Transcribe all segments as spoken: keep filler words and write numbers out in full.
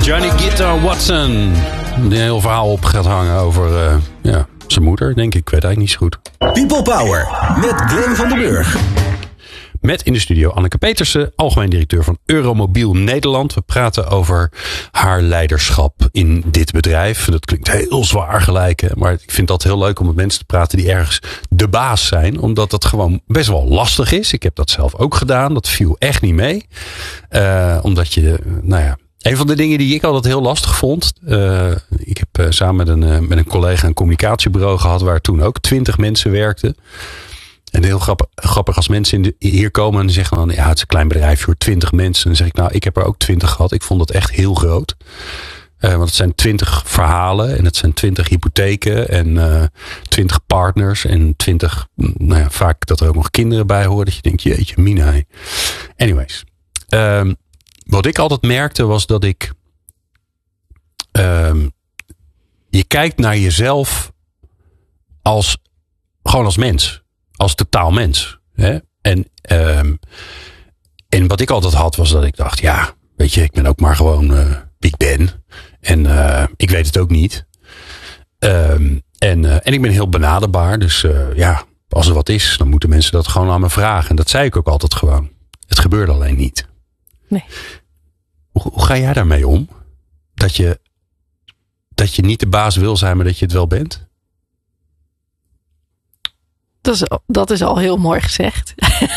Johnny Guitar Watson. Die een heel verhaal op gaat hangen over uh, ja, zijn moeder, denk ik. Ik weet eigenlijk niet zo goed. People Power met Glenn van den Burg. Met in de studio Anneke Petersen, algemeen directeur van Euromobiel Nederland. We praten over haar leiderschap in dit bedrijf. Dat klinkt heel zwaar gelijk, hè? Maar ik vind dat heel leuk om met mensen te praten die ergens de baas zijn. Omdat dat gewoon best wel lastig is. Ik heb dat zelf ook gedaan. Dat viel echt niet mee. Uh, omdat je, nou ja... Een van de dingen die ik altijd heel lastig vond. Uh, ik heb uh, samen met een, uh, met een collega een communicatiebureau gehad waar toen ook twintig mensen werkten. En heel grappig, grappig als mensen in de, hier komen en zeggen dan, ja, het is een klein bedrijf voor twintig mensen. En dan zeg ik, nou, ik heb er ook twintig gehad. Ik vond dat echt heel groot. Uh, want het zijn twintig verhalen en het zijn twintig hypotheken en uh, twintig partners en twintig, nou ja, vaak dat er ook nog kinderen bij horen. Dat je denkt, jeetje, mina. Anyways. Um, Wat ik altijd merkte was dat ik... Um, je kijkt naar jezelf als... Gewoon als mens. Als totaal mens. Hè? En, um, en wat ik altijd had was dat ik dacht... Ja, weet je, ik ben ook maar gewoon uh, wie ik ben. En uh, ik weet het ook niet. Um, en, uh, en ik ben heel benaderbaar. Dus uh, ja, als er wat is, dan moeten mensen dat gewoon aan me vragen. En dat zei ik ook altijd gewoon. Het gebeurde alleen niet. Nee. Hoe, hoe ga jij daarmee om? Dat je, dat je niet de baas wil zijn, maar dat je het wel bent? Dat is, dat is al heel mooi gezegd.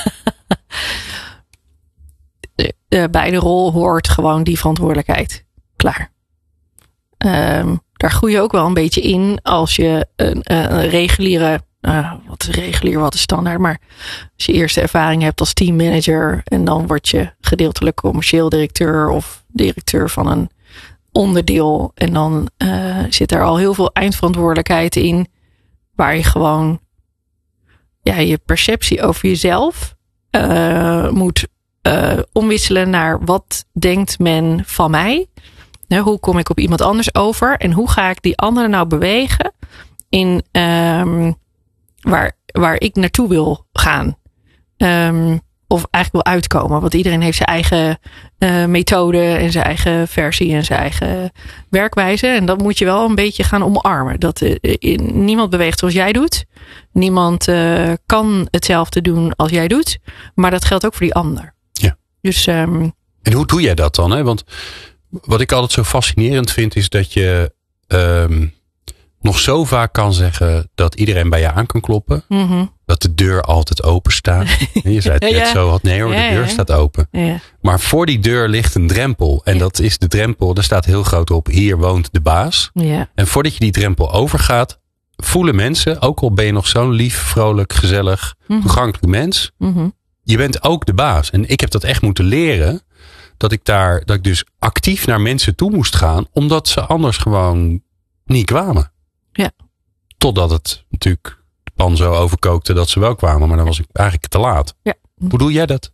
Bij de rol hoort gewoon die verantwoordelijkheid. Klaar. Um, daar groei je ook wel een beetje in als je een, een reguliere... Uh, wat is regulier, wat is standaard. Maar als je eerste ervaring hebt als teammanager en dan word je gedeeltelijk commercieel directeur of directeur van een onderdeel. En dan uh, zit er al heel veel eindverantwoordelijkheid in. Waar je gewoon ja, je perceptie over jezelf uh, moet uh, omwisselen naar wat denkt men van mij. Nou, hoe kom ik op iemand anders over? En hoe ga ik die anderen nou bewegen in... Um, Waar, waar ik naartoe wil gaan. Um, of eigenlijk wil uitkomen. Want iedereen heeft zijn eigen uh, methode. En zijn eigen versie. En zijn eigen werkwijze. En dat moet je wel een beetje gaan omarmen. Dat uh, in, niemand beweegt zoals jij doet. Niemand uh, kan hetzelfde doen als jij doet. Maar dat geldt ook voor die ander. Ja. Dus, um, en hoe doe jij dat dan? Hè? Want wat ik altijd zo fascinerend vind. Is dat je... Um, nog zo vaak kan zeggen dat iedereen bij je aan kan kloppen. Mm-hmm. Dat de deur altijd open staat. Je zei het net ja. zo. Had, nee hoor, ja, de deur ja. staat open. Ja. Maar voor die deur ligt een drempel. En ja. dat is de drempel. Daar staat heel groot op. Hier woont de baas. Ja. En voordat je die drempel overgaat. Voelen mensen. Ook al ben je nog zo'n lief, vrolijk, gezellig, mm-hmm. toegankelijk mens. Mm-hmm. Je bent ook de baas. En ik heb dat echt moeten leren. Dat ik daar, dat ik dus actief naar mensen toe moest gaan. Omdat ze anders gewoon niet kwamen. Ja. Totdat het natuurlijk de pan zo overkookte dat ze wel kwamen. Maar dan was ik eigenlijk te laat. Ja. Hoe doe jij dat?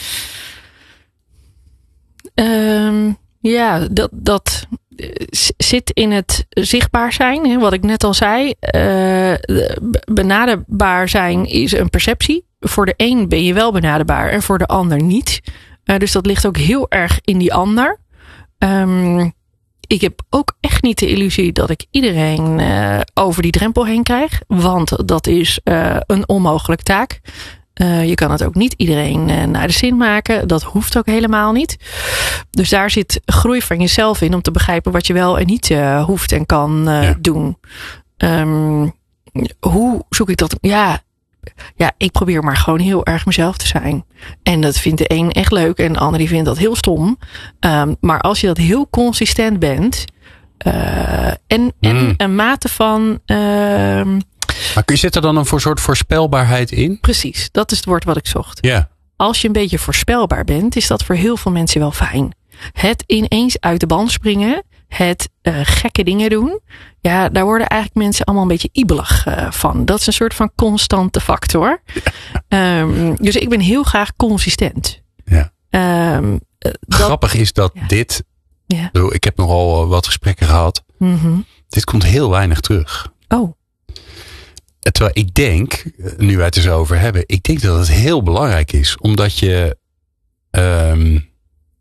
Um, ja, dat, dat zit in het zichtbaar zijn. Hè, wat ik net al zei. Uh, benaderbaar zijn is een perceptie. Voor de een ben je wel benaderbaar en voor de ander niet. Uh, dus dat ligt ook heel erg in die ander. Um, Ik heb ook echt niet de illusie dat ik iedereen uh, over die drempel heen krijg. Want dat is uh, een onmogelijke taak. Uh, je kan het ook niet iedereen uh, naar de zin maken. Dat hoeft ook helemaal niet. Dus daar zit groei van jezelf in. Om te begrijpen wat je wel en niet uh, hoeft en kan uh, ja. doen. Um, hoe zoek ik dat? Ja, ja, ik probeer maar gewoon heel erg mezelf te zijn. En dat vindt de een echt leuk en de ander die vindt dat heel stom. Um, maar als je dat heel consistent bent. Uh, en, en mm. een mate van... Uh, maar kun je zit er dan een voor soort voorspelbaarheid in? Precies, dat is het woord wat ik zocht. Yeah. Als je een beetje voorspelbaar bent, is dat voor heel veel mensen wel fijn. Het ineens uit de band springen. Het uh, gekke dingen doen. Ja, daar worden eigenlijk mensen allemaal een beetje ibelig uh, van. Dat is een soort van constante factor. Ja. Um, dus ik ben heel graag consistent. Ja. Um, dat, Grappig is dat ja. dit... Ja. Ik heb nogal wat gesprekken gehad. Mm-hmm. Dit komt heel weinig terug. Oh. Terwijl ik denk, nu wij het er zo over hebben. Ik denk dat het heel belangrijk is. Omdat je... Um,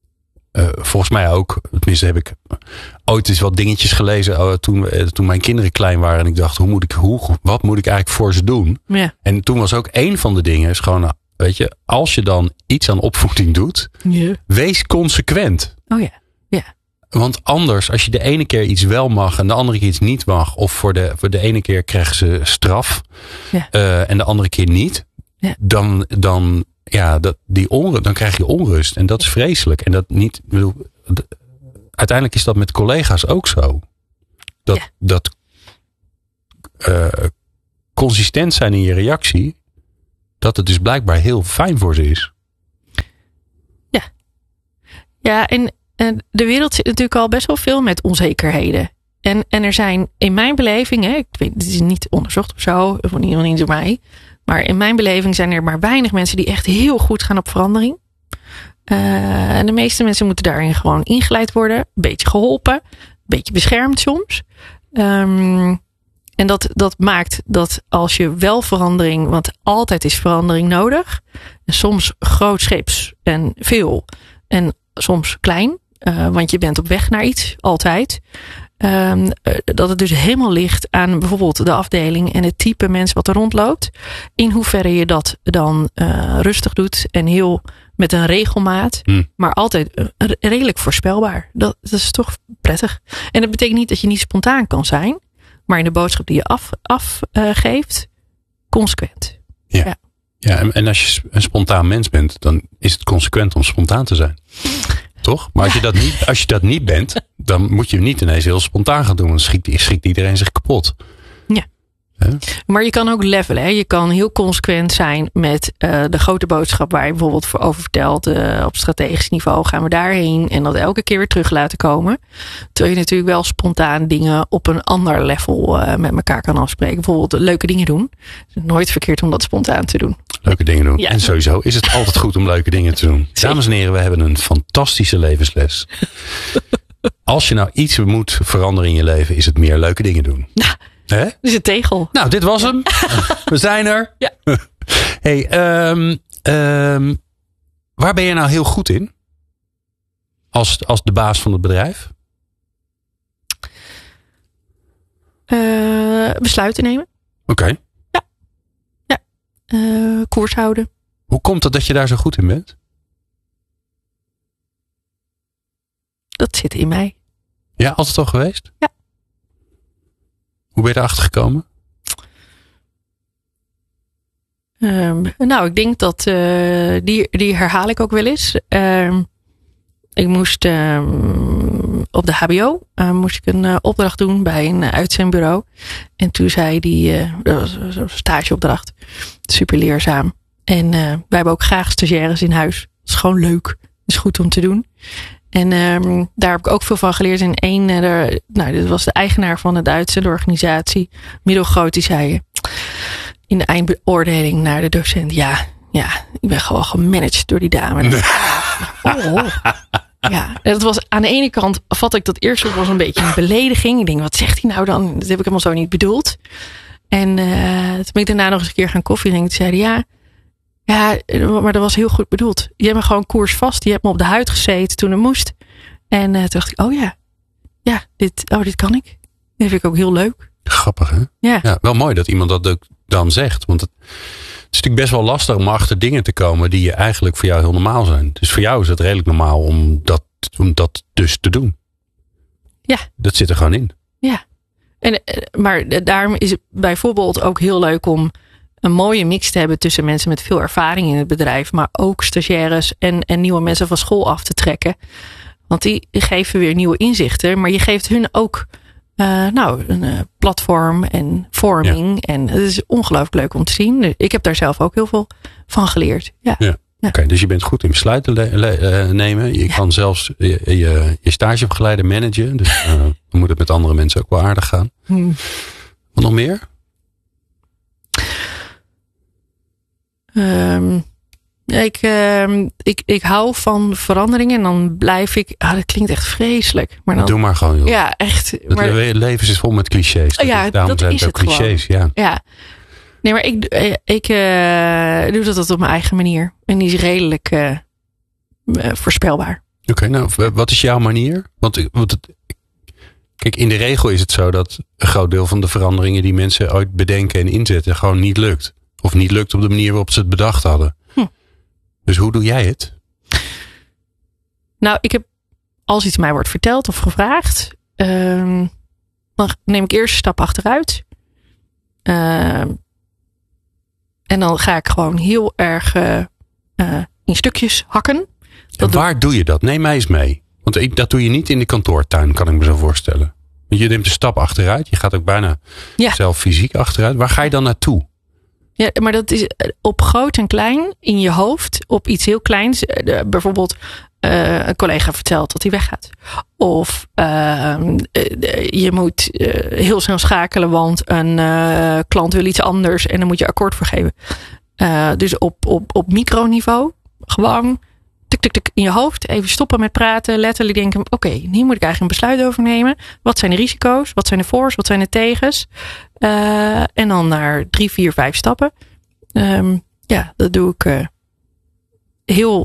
Uh, volgens mij ook. Tenminste heb ik ooit eens wat dingetjes gelezen uh, toen, uh, toen mijn kinderen klein waren. En ik dacht, hoe moet ik, hoe, wat moet ik eigenlijk voor ze doen? Ja. En toen was ook een van de dingen, is gewoon, weet je, als je dan iets aan opvoeding doet, ja. wees consequent. Oh ja, ja. Want anders, als je de ene keer iets wel mag en de andere keer iets niet mag, of voor de, voor de ene keer krijgen ze straf ja. uh, en de andere keer niet, ja. dan, dan, ja, dat, die onrust, dan krijg je onrust. En dat is vreselijk. En dat niet, ik bedoel, d- uiteindelijk is dat met collega's ook zo. Dat, ja. dat uh, consistent zijn in je reactie, dat het dus blijkbaar heel fijn voor ze is. Ja, ja en En de wereld zit natuurlijk al best wel veel met onzekerheden. En, en er zijn in mijn beleving, hè, ik weet, dit is niet onderzocht of zo, of in ieder geval niet door mij. Maar in mijn beleving zijn er maar weinig mensen die echt heel goed gaan op verandering. Uh, en de meeste mensen moeten daarin gewoon ingeleid worden. Een beetje geholpen. Een beetje beschermd soms. Um, en dat, dat maakt dat als je wel verandering, want altijd is verandering nodig. En soms grootscheeps en veel. En soms klein. Uh, want je bent op weg naar iets, altijd. Um, dat het dus helemaal ligt aan bijvoorbeeld de afdeling en het type mens wat er rondloopt. In hoeverre je dat dan uh, rustig doet en heel met een regelmaat. Hmm. Maar altijd uh, redelijk voorspelbaar. Dat, dat is toch prettig. En dat betekent niet dat je niet spontaan kan zijn. Maar in de boodschap die je afgeeft, af, uh, geeft, consequent. Ja, ja. ja en, en als je een spontaan mens bent, dan is het consequent om spontaan te zijn. Toch? Maar als je, dat niet, als je dat niet bent, dan moet je niet ineens heel spontaan gaan doen. Dan schrikt, schrikt iedereen zich kapot. Ja. He? Maar je kan ook levelen. Hè? Je kan heel consequent zijn met uh, de grote boodschap waar je bijvoorbeeld voor over vertelt. Uh, op strategisch niveau gaan we daarheen. En dat elke keer weer terug laten komen. Terwijl je natuurlijk wel spontaan dingen op een ander level uh, met elkaar kan afspreken. Bijvoorbeeld leuke dingen doen. Het is nooit verkeerd om dat spontaan te doen. Leuke dingen doen. Ja. En sowieso is het altijd goed om leuke dingen te doen. Dames en heren, we hebben een fantastische levensles. Als je nou iets moet veranderen in je leven, is het meer leuke dingen doen. Nou, Hè? dat is een tegel. Nou, dit was hem. We zijn er. Ja. Hey, um, um, waar ben je nou heel goed in? Als, als de baas van het bedrijf? Uh, besluiten nemen. Oké. Okay. Ja. Ja. Uh, koers houden. Hoe komt het dat je daar zo goed in bent? Dat zit in mij. Ja, altijd al geweest? Ja. Hoe ben je erachter gekomen? Um, nou, ik denk dat uh, die, die herhaal ik ook wel eens. Um, ik moest um, op de H B O uh, moest ik een uh, opdracht doen bij een uh, uitzendbureau. En toen zei die, uh, dat was een stageopdracht, super leerzaam. En uh, wij hebben ook graag stagiaires in huis. Dat is gewoon leuk. Dat is goed om te doen. En um, daar heb ik ook veel van geleerd. En één, uh, nou, dit was de eigenaar van de Duitse organisatie, middelgroot, die zei in de eindbeoordeling naar de docent: ja, ja, ik ben gewoon gemanaged door die dame. Nee. Oh. Ja, en dat was aan de ene kant, vat ik dat eerst ook was een beetje een belediging. Ik denk, wat zegt hij nou dan? Dat heb ik helemaal zo niet bedoeld. En uh, toen ben ik daarna nog eens een keer gaan koffie drinken. Toen zei hij, ja, ja, maar dat was heel goed bedoeld. Je hebt me gewoon koers vast. Je hebt me op de huid gezeten toen het moest. En uh, toen dacht ik, oh ja, ja, dit, oh, dit kan ik. Dat vind ik ook heel leuk. Grappig, hè? Ja. Ja, wel mooi dat iemand dat ook dan zegt. Want het, het is natuurlijk best wel lastig om achter dingen te komen die je eigenlijk voor jou heel normaal zijn. Dus voor jou is het redelijk normaal om dat, om dat dus te doen. Ja. Dat zit er gewoon in. Ja. En, maar daarom is het bijvoorbeeld ook heel leuk om een mooie mix te hebben tussen mensen met veel ervaring in het bedrijf, maar ook stagiaires en, en nieuwe mensen van school af te trekken. Want die geven weer nieuwe inzichten, maar je geeft hun ook uh, nou, een uh, platform en vorming. Ja. En het is ongelooflijk leuk om te zien. Ik heb daar zelf ook heel veel van geleerd. Ja. Ja. Ja. Oké, okay, dus je bent goed in besluiten le- le- uh, nemen. Je ja. kan zelfs je, je, je stagebegeleider managen. Dus uh, dan moet het met andere mensen ook wel aardig gaan. Hmm. Wat nog meer? Um, ik, um, ik, ik hou van veranderingen en dan blijf ik. Ah, dat klinkt echt vreselijk. Maar dan, Doe maar gewoon, joh. Ja, echt. Het maar, leven is vol met clichés. Dat ja, is, daarom dat zijn is het ook het clichés. gewoon. Ja. Ja. Nee, maar ik, ik uh, doe dat op mijn eigen manier. En die is redelijk uh, uh, voorspelbaar. Oké, okay, nou, wat is jouw manier? Want, want het, kijk, in de regel is het zo dat een groot deel van de veranderingen die mensen ooit bedenken en inzetten gewoon niet lukt. Of niet lukt op de manier waarop ze het bedacht hadden. Hm. Dus hoe doe jij het? Nou, ik heb, als iets mij wordt verteld of gevraagd, um, dan neem ik eerst een stap achteruit. Uh, en dan ga ik gewoon heel erg uh, uh, in stukjes hakken. Dat en waar doe... doe je dat? Neem mij eens mee. Want ik, dat doe je niet in de kantoortuin, kan ik me zo voorstellen. Want je neemt een stap achteruit. Je gaat ook bijna ja. zelf fysiek achteruit. Waar ga je dan naartoe? Ja, maar dat is op groot en klein in je hoofd. Op iets heel kleins. Uh, bijvoorbeeld uh, een collega vertelt dat hij weggaat. Of uh, uh, je moet uh, heel snel schakelen. Want een uh, klant wil iets anders. En dan moet je akkoord voor geven. Uh, dus op, op, op microniveau. Gewoon tik, tik, tik in je hoofd. Even stoppen met praten. Letterlijk denken. Oké, okay, hier moet ik eigenlijk een besluit over nemen. Wat zijn de risico's? Wat zijn de voor's? Wat zijn de tegens? Uh, en dan naar drie, vier, vijf stappen. Um, ja, dat doe ik uh, heel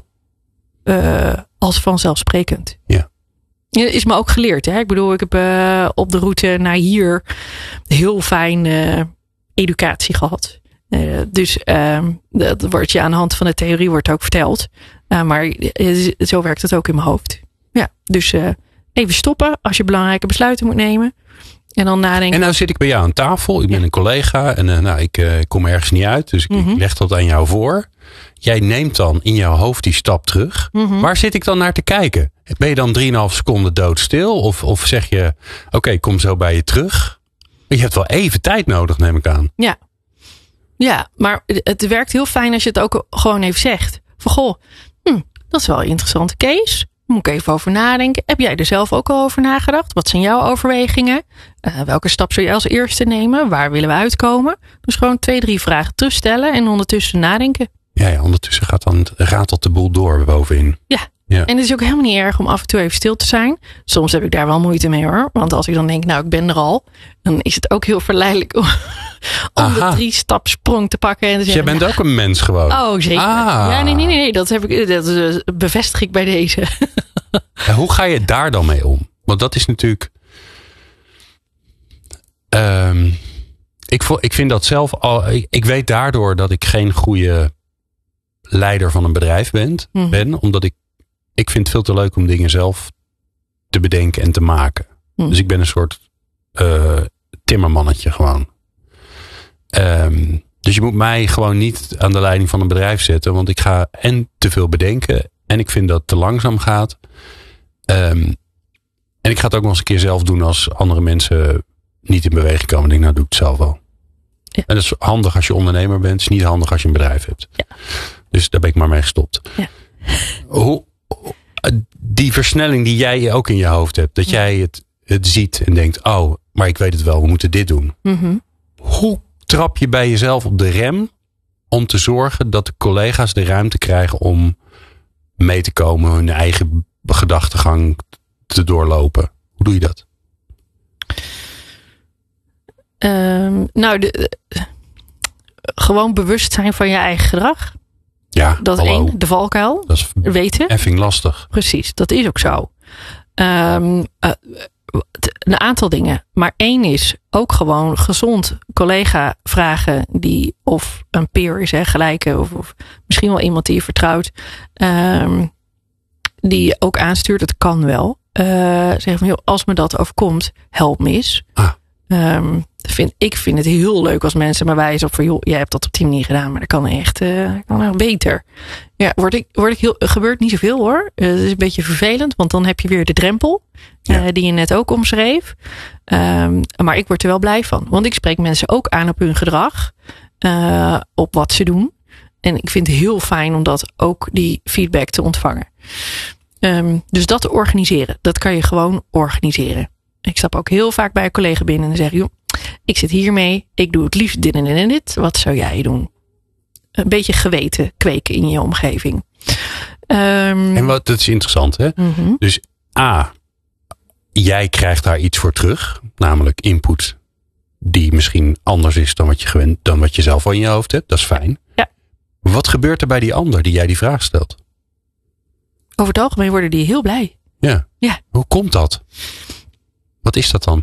uh, als vanzelfsprekend. Ja. Is me ook geleerd. Hè? Ik bedoel, ik heb uh, op de route naar hier heel fijn uh, educatie gehad. Uh, dus uh, dat wordt je aan de hand van de theorie wordt ook verteld. Uh, maar uh, zo werkt het ook in mijn hoofd. Ja, dus uh, even stoppen als je belangrijke besluiten moet nemen. En dan nadenken. En nou zit ik bij jou aan tafel. Ik ben ja. een collega. En uh, nou, ik uh, kom ergens niet uit. Dus ik, mm-hmm. ik leg dat aan jou voor. Jij neemt dan in jouw hoofd die stap terug. Mm-hmm. Waar zit ik dan naar te kijken? Ben je dan drieënhalf seconden doodstil? Of, of zeg je, oké, okay, kom zo bij je terug. Je hebt wel even tijd nodig, neem ik aan. Ja. Ja, maar het werkt heel fijn als je het ook gewoon even zegt. Van goh, hm, dat is wel een interessante case. Moet ik even over nadenken. Heb jij er zelf ook al over nagedacht? Wat zijn jouw overwegingen? Uh, welke stap zou je als eerste nemen? Waar willen we uitkomen? Dus gewoon twee, drie vragen terugstellen en ondertussen nadenken. Ja, ja, ondertussen gaat dan, ratelt de boel door bovenin. Ja. ja, en het is ook helemaal niet erg om af en toe even stil te zijn. Soms heb ik daar wel moeite mee hoor. Want als ik dan denk, nou ik ben er al. Dan is het ook heel verleidelijk om, om de drie stap sprong te pakken. En te dus zeggen, jij bent ja, ook een mens gewoon? Oh zeker. Ah. Ja, nee, nee, nee. Dat, heb ik, dat uh, bevestig ik bij deze. En hoe ga je daar dan mee om? Want dat is natuurlijk... Um, ik, ik vind dat zelf al... Ik, ik weet daardoor dat ik geen goede leider van een bedrijf ben. Mm-hmm. ben omdat ik... Ik vind het veel te leuk om dingen zelf te bedenken en te maken. Mm. Dus ik ben een soort uh, timmermannetje gewoon. Um, dus je moet mij gewoon niet aan de leiding van een bedrijf zetten. Want ik ga en te veel bedenken. En ik vind dat het te langzaam gaat. Um, en ik ga het ook nog eens een keer zelf doen als andere mensen niet in beweging komen. Ik denk, nou doe ik het zelf wel. Ja. En dat is handig als je ondernemer bent. Het is niet handig als je een bedrijf hebt. Ja. Dus daar ben ik maar mee gestopt. Ja. Hoe, die versnelling die jij ook in je hoofd hebt. Dat ja. jij het, het ziet en denkt, oh, maar ik weet het wel. We moeten dit doen. Mm-hmm. Hoe trap je bij jezelf op de rem om te zorgen dat de collega's de ruimte krijgen om mee te komen, hun eigen gedachtegang te doorlopen? Hoe doe je dat? Um, nou, de, uh, gewoon bewust zijn van je eigen gedrag. Ja, dat is één, de valkuil. Dat is weten. Effing lastig. Precies, dat is ook zo. Um, uh, een aantal dingen. Maar één is ook gewoon gezond collega vragen die of een peer is, hè, gelijke, of, of misschien wel iemand die je vertrouwt. Um, die je ook aanstuurt, dat kan wel. Uh, zeggen van, joh, als me dat overkomt, help me eens. Ah. Um, vind, ik vind het heel leuk als mensen me wijzen op van, joh, jij hebt dat op die manier gedaan, maar dat kan echt, uh, kan echt beter. Ja, word ik, word ik heel, gebeurt niet zoveel hoor. Uh, het is een beetje vervelend, want dan heb je weer de drempel, uh, ja. die je net ook omschreef. Um, maar ik word er wel blij van, want ik spreek mensen ook aan op hun gedrag, uh, op wat ze doen. En ik vind het heel fijn om dat ook die feedback te ontvangen. Um, dus dat te organiseren, dat kan je gewoon organiseren. Ik stap ook heel vaak bij een collega binnen en zeg, joh, ik zit hiermee, ik doe het liefst dit en dit en dit. Wat zou jij doen? Een beetje geweten kweken in je omgeving. Um, en wat, dat is interessant, hè? Mm-hmm. Dus A, jij krijgt daar iets voor terug, namelijk input die misschien anders is dan wat je gewend, dan wat je zelf al in je hoofd hebt. Dat is fijn. Ja. Wat gebeurt er bij die ander die jij die vraag stelt? Over het algemeen worden die heel blij. Ja. Ja. Hoe komt dat? Wat is dat dan?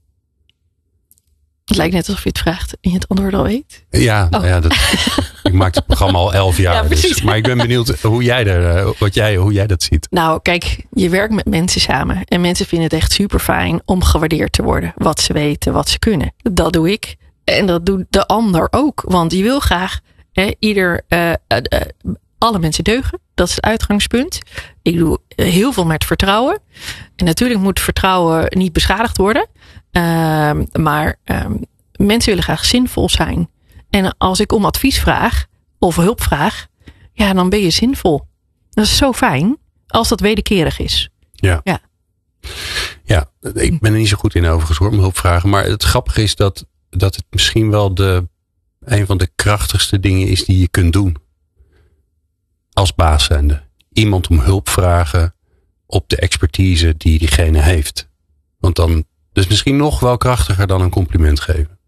Het lijkt net alsof je het vraagt en je het antwoord al weet. Ja, Oh. nou ja dat, ik maak het programma al elf jaar. Ja, dus, precies. maar ik ben benieuwd hoe jij, er, wat jij, hoe jij dat ziet. Nou, kijk, je werkt met mensen samen. En mensen vinden het echt super fijn om gewaardeerd te worden. Wat ze weten, wat ze kunnen. Dat doe ik. En dat doet de ander ook. Want je wil graag hè, ieder, uh, uh, uh, alle mensen deugen. Dat is het uitgangspunt. Ik doe heel veel met vertrouwen. En natuurlijk moet vertrouwen niet beschadigd worden. Uh, maar uh, mensen willen graag zinvol zijn. En als ik om advies vraag of hulp vraag, ja, dan ben je zinvol. Dat is zo fijn als dat wederkerig is. Ja. Ja. Ja, ik ben er niet zo goed in overigens hoor, om hulp vragen. Maar het grappige is dat, dat het misschien wel de, een van de krachtigste dingen is die je kunt doen. Als baas zijnde. Iemand om hulp vragen op de expertise die diegene heeft. Want dan, dus misschien nog wel krachtiger dan een compliment geven.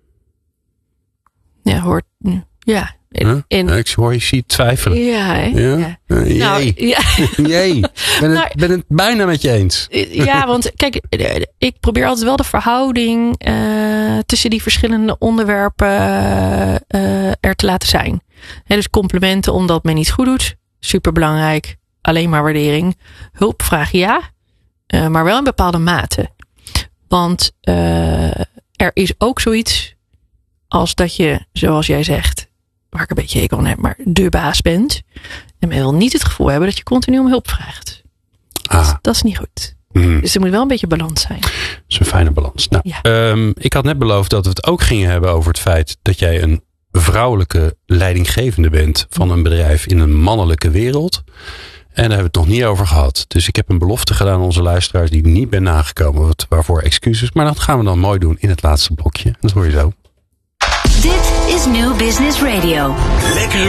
Ja, hoort nu. Ja. En, Huh? en, Ja, ik hoor je ziet twijfelen. ja, hè? Ja? Ja. Uh, jee. Nou, ja. Jee. Ik ben, Nou, het, ben het bijna met je eens. Ja, want kijk, ik probeer altijd wel de verhouding uh, tussen die verschillende onderwerpen uh, er te laten zijn. He, dus complimenten omdat men iets goed doet, superbelangrijk. Alleen maar waardering. Hulp vragen ja, uh, maar wel in bepaalde mate. Want uh, er is ook zoiets als dat je, zoals jij zegt, waar ik een beetje hekel aan heb, maar de baas bent. En men wil niet het gevoel hebben dat je continu om hulp vraagt. Ah. Dat, dat is niet goed. Hmm. Dus er moet wel een beetje balans zijn. Dat is een fijne balans. Nou, Ja. um, ik had net beloofd dat we het ook gingen hebben over het feit dat jij een vrouwelijke leidinggevende bent van een bedrijf in een mannelijke wereld. En daar hebben we het nog niet over gehad. Dus ik heb een belofte gedaan aan onze luisteraars die ik niet ben nagekomen. Wat, waarvoor excuses. Maar dat gaan we dan mooi doen in het laatste blokje. Dat hoor je zo. Dit is New Business Radio. Lekker